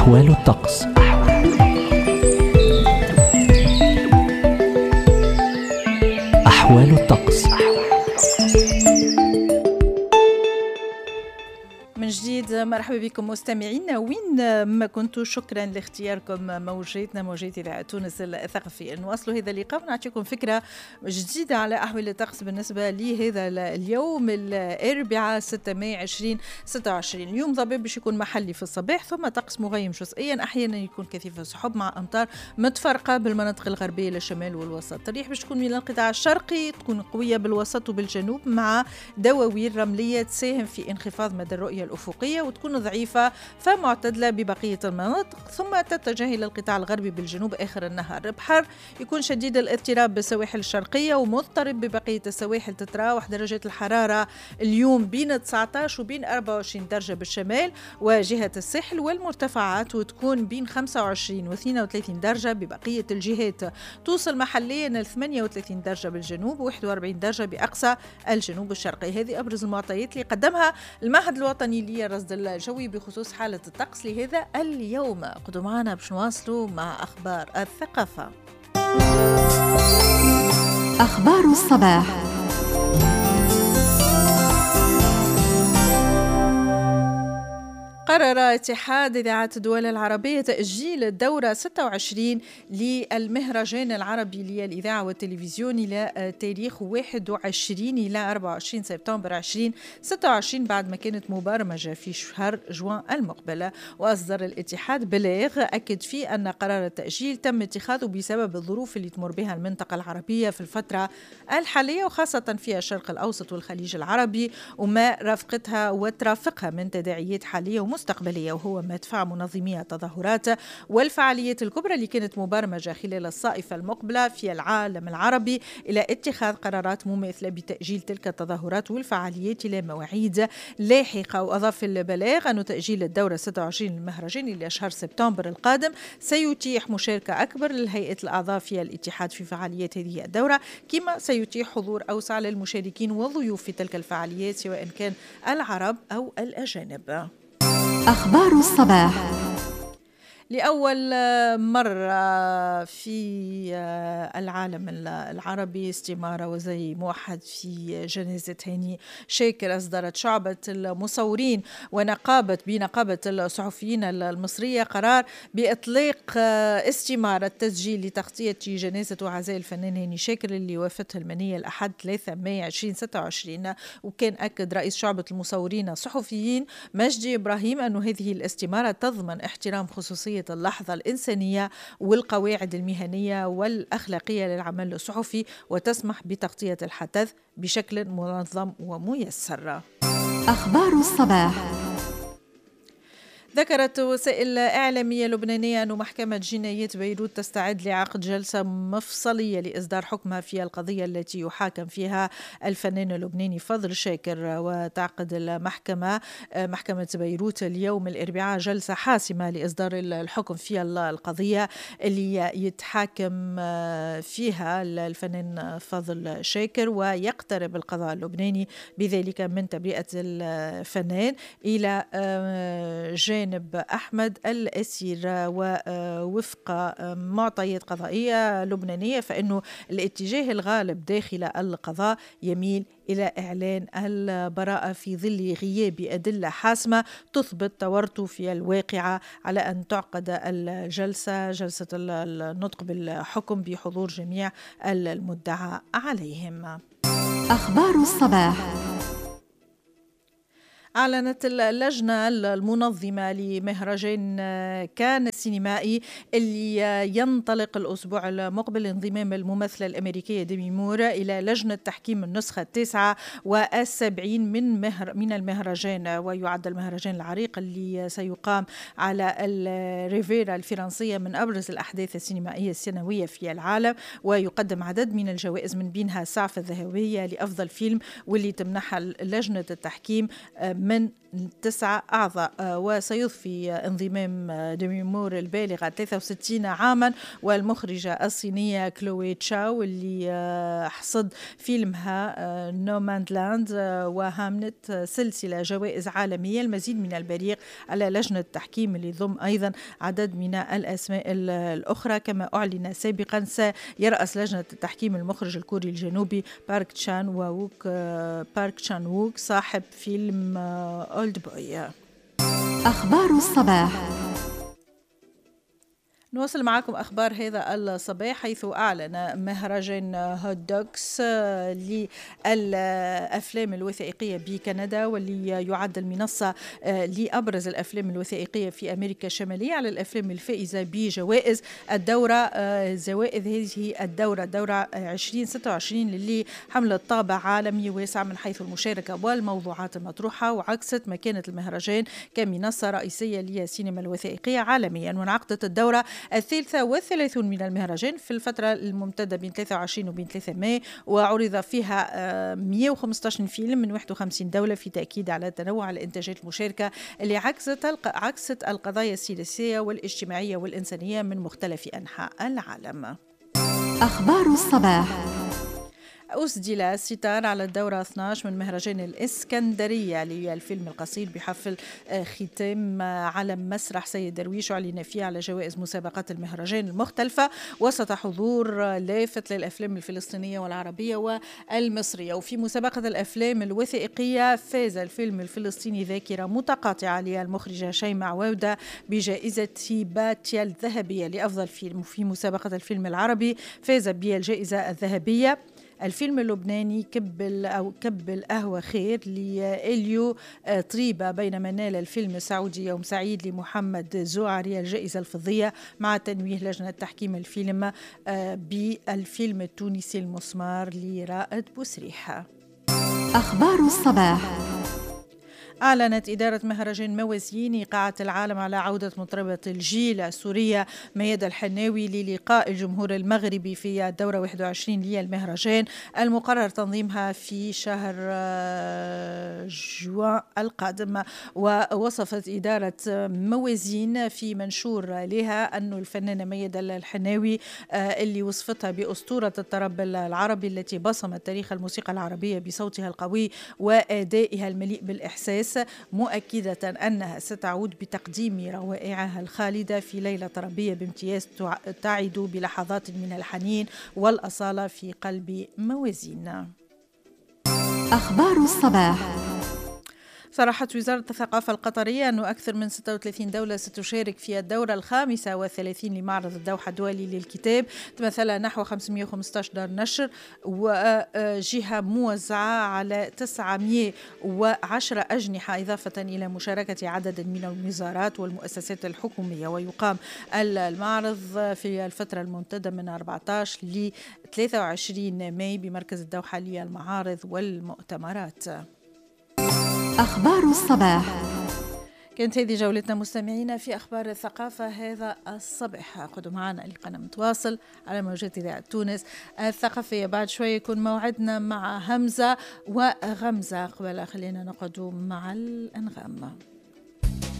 أحوال الطقس. أحوال الطقس من جديد. مرحبا بكم مستمعينا وين ما كنتوا. شكرا لاختياركم موجات إذاعة تونس الثقافية. نواصلوا هذا اللقاء ونعطيكم فكرة جديدة على أحوال الطقس بالنسبة لهذا اليوم الأربعاء 6 ماي 2026. اليوم ضباب باش يكون محلي في الصباح، ثم طقس مغيم جزئيا، أحيانا يكون كثيف السحب مع أمطار متفرقة بالمناطق الغربية للشمال والوسط. الريح باش تكون من الانقطاع الشرقي، تكون قوية بالوسط وبالجنوب مع دواوير رملية تساهم في انخفاض مدى الرؤية الأفقية، وتكون ضعيفة فمعتدلة ببقية المناطق، ثم تتجه إلى القطاع الغربي بالجنوب آخر النهار. بحر يكون شديد الاضطراب بالسواحل الشرقية ومضطرب ببقية السواحل. تتراوح درجات الحرارة اليوم بين 19 وبين 24 درجة بالشمال وجهة الساحل والمرتفعات، وتكون بين 25 و 32 درجة ببقية الجهات. توصل محليا ل 38 درجة بالجنوب و 41 درجة بأقصى الجنوب الشرقي. هذه أبرز المعطيات اللي قدمها المعهد الوطني للرصد الجوي بخصوص حالة الطقس لهذا اليوم. قدوا معنا باش نواصلوا مع أخبار الثقافة. أخبار الصباح. قرر اتحاد إذاعة الدول العربية تأجيل الدورة 26 للمهرجان العربي للإذاعة والتلفزيون إلى تاريخ 21 إلى 24 سبتمبر 2026 بعد ما كانت مبرمجة في شهر جوان المقبل. وأصدر الاتحاد بلاغ أكد فيه أن قرار التأجيل تم اتخاذه بسبب الظروف اللي تمر بها المنطقة العربية في الفترة الحالية، وخاصة في الشرق الأوسط والخليج العربي، وما رافقتها وترافقها من تداعيات حالية مستقبلية، وهو ما دفع منظمي التظاهرات والفعاليات الكبرى اللي كانت مبرمجة خلال الصائفة المقبلة في العالم العربي إلى اتخاذ قرارات مماثلة بتأجيل تلك التظاهرات والفعاليات إلى مواعيد لاحقة. وأضاف البلاغ أن تأجيل الدورة 26 للمهرجان إلى شهر سبتمبر القادم سيتيح مشاركة أكبر للهيئة الأعضاء في الاتحاد في فعاليات هذه الدورة، كما سيتيح حضور أوسع للمشاركين والضيوف في تلك الفعاليات سواء كان العرب أو الأجانب. أخبار الصباح. لأول مرة في العالم العربي استمارة وزي موحد في جنازة هاني شاكر. أصدرت شعبة المصورين بنقابة الصحفيين المصرية قرار بإطلاق استمارة تسجيل لتغطية جنازة وعزاء الفنان هاني شاكر اللي وافته المنية الأحد 3 ماي 2026. وكان أكد رئيس شعبة المصورين الصحفيين مجدي إبراهيم أن هذه الاستمارة تضمن احترام خصوصية اللحظة الإنسانية والقواعد المهنية والأخلاقية للعمل الصحفي، وتسمح بتغطية الحدث بشكل منظم وميسر. أخبار الصباح. ذكرت وسائل إعلامية لبنانية أن محكمة جنايات بيروت تستعد لعقد جلسة مفصلية لإصدار حكمها في القضية التي يحاكم فيها الفنان اللبناني فضل شاكر. وتعقد محكمة بيروت اليوم الأربعاء جلسة حاسمة لإصدار الحكم في القضية اللي يتحاكم فيها الفنان فضل شاكر. ويقترب القضاء اللبناني بذلك من تبرئة الفنان إلى جانب أحمد الأسير. ووفق معطيات قضائية لبنانية فإنه الاتجاه الغالب داخل القضاء يميل إلى إعلان البراءة في ظل غياب أدلة حاسمة تثبت تورطه في الواقعة، على أن تعقد جلسة النطق بالحكم بحضور جميع المدعى عليهم. أخبار الصباح. أعلنت اللجنة المنظمة لمهرجان كان السينمائي اللي ينطلق الأسبوع المقبل انضمام الممثلة الأمريكية ديمي مور إلى لجنة تحكيم النسخة 79 من المهرجان. ويعد المهرجان العريق اللي سيقام على الريفيرا الفرنسية من أبرز الأحداث السينمائية السنوية في العالم، ويقدم عدد من الجوائز من بينها السعفة الذهبية لأفضل فيلم واللي تمنحها لجنة التحكيم من 9 أعضاء. وسيضفي انضمام ديمي مور البالغة 63 عاما والمخرجة الصينية كلوي تشاو اللي حصد فيلمها نوماندلاند وهامنت سلسلة جوائز عالمية. المزيد من البريق على لجنة التحكيم اللي ضم أيضا عدد من الأسماء الأخرى. كما أعلن سابقا سيرأس لجنة التحكيم المخرج الكوري الجنوبي بارك تشان ووك صاحب فيلم أولد بوي. أخبار الصباح. نواصل معكم أخبار هذا الصباح، حيث أعلن مهرجان هوت دوكس للأفلام الوثائقية بكندا واللي يعد المنصة لأبرز الأفلام الوثائقية في أمريكا الشمالية على الأفلام الفائزة بجوائز الدورة. زوائد هذه دورة 2026 اللي حملت طابع عالمي واسع من حيث المشاركة والموضوعات المطروحة، وعكست مكانة المهرجان كمنصة رئيسية للسينما الوثائقية عالميا. وانعقدت الدورة 33 من المهرجان في الفترة الممتدة بين 23 وبين 3 ماي، وعرض فيها 115 فيلم من 51 دولة، في تأكيد على تنوع الإنتاجات المشاركة اللي عكست القضايا السياسية والاجتماعية والإنسانية من مختلف أنحاء العالم. أخبار الصباح. أسدل الستار على الدورة 12 من مهرجان الإسكندرية للفيلم القصير بحفل ختام على مسرح سيد درويش، أعلن فيه على جوائز مسابقات المهرجان المختلفة وسط حضور لافت للأفلام الفلسطينية والعربية والمصرية. وفي مسابقة الأفلام الوثائقية فاز الفيلم الفلسطيني ذاكرة متقاطعة للمخرجة شيماء عودة بجائزة باتيا الذهبية لأفضل فيلم. وفي مسابقة الفيلم العربي فاز بالجائزة الذهبية الفيلم اللبناني كب القهوة خير لإليو طريبة، بينما نال الفيلم السعودي يوم سعيد لمحمد زوعري الجائزة الفضية، مع تنويه لجنة تحكيم الفيلم بالفيلم التونسي المسمار لرائد بوسريحة. أخبار الصباح. أعلنت إدارة مهرجان موازين إيقاعة العالم على عودة مطربة الجيل السورية ميادة الحناوي للقاء الجمهور المغربي في الدورة 21 للمهرجان المقرر تنظيمها في شهر جوان القادم. ووصفت إدارة موازين في منشور لها أن الفنانة ميادة الحناوي اللي وصفتها بأسطورة الطرب العربي التي بصمت تاريخ الموسيقى العربية بصوتها القوي وأدائها المليء بالإحساس، مؤكدة أنها ستعود بتقديم روائعها الخالدة في ليلة طربية بامتياز تعد بلحظات من الحنين والأصالة في قلب موازين. أخبار الصباح. صرحت وزارة الثقافة القطرية أنه أكثر من 36 دولة ستشارك في الدورة 35 لمعرض الدوحة الدولي للكتاب، تمثلها نحو 515 دار نشر وجهة موزعة على 910 أجنحة، إضافة إلى مشاركة عدد من الوزارات والمؤسسات الحكومية. ويقام المعرض في الفترة الممتدة من 14 ل 23 ماي بمركز الدوحة للمعارض والمؤتمرات. أخبار الصباح. كانت هذه جولتنا مستمعينا في أخبار الثقافة هذا الصباح. خذوا معنا لقنا متواصل على موجات إذاعة تونس الثقافية. بعد شوية يكون موعدنا مع همزة وغمزة. قبل خلينا نقعد مع الأنغام.